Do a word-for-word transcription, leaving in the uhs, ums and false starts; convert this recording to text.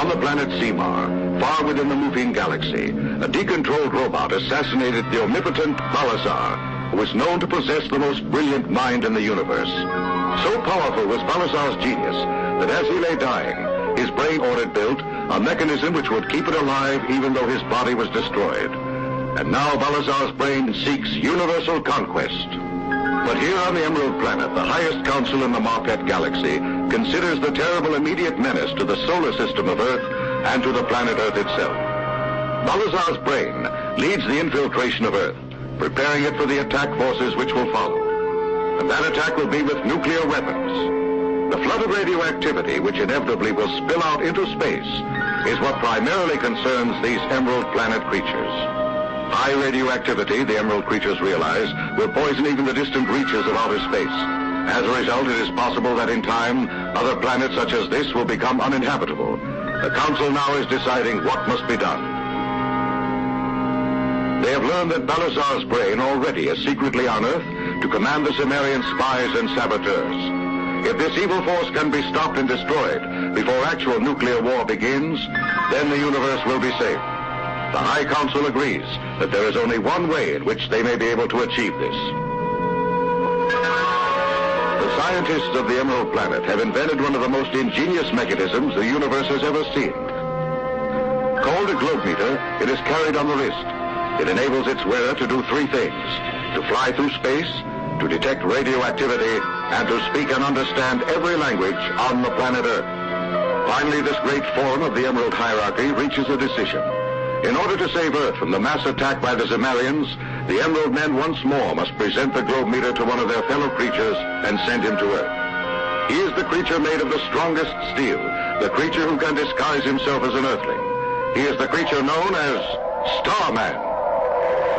On the planet Semar, far within the Mufin galaxy, a decontrolled robot assassinated the omnipotent Balazar, who is known to possess the most brilliant mind in the universe. So powerful was Balazar's genius that as he lay dying, his brain ordered built a mechanism which would keep it alive even though his body was destroyed. And now Balazar's brain seeks universal conquest. But here on the Emerald Planet, the highest council in the Marquette galaxy considers the terrible immediate menace to the solar system of Earth and to the planet Earth itself. Balazar's brain leads the infiltration of Earth, preparing it for the attack forces which will follow. And that attack will be with nuclear weapons. The flood of radioactivity, which inevitably will spill out into space, is what primarily concerns these Emerald Planet creatures. High radioactivity, the Emerald creatures realize, will poison even the distant reaches of outer space. As a result, it is possible that in time, other planets such as this will become uninhabitable. The Council now is deciding what must be done. They have learned that Balazar's brain already is secretly on Earth to command the Sumerian spies and saboteurs. If this evil force can be stopped and destroyed before actual nuclear war begins, then the universe will be saved. The High Council agrees that there is only one way in which they may be able to achieve this. The scientists of the Emerald Planet have invented one of the most ingenious mechanisms the universe has ever seen. Called a globe meter, it is carried on the wrist. It enables its wearer to do three things: to fly through space, to detect radioactivity, and to speak and understand every language on the planet Earth. Finally, this great form of the Emerald Hierarchy reaches a decision. In order to save Earth from the mass attack by the Zemarians, the Emerald Men once more must present the globe meter to one of their fellow creatures and send him to Earth. He is the creature made of the strongest steel, the creature who can disguise himself as an Earthling. He is the creature known as Starman.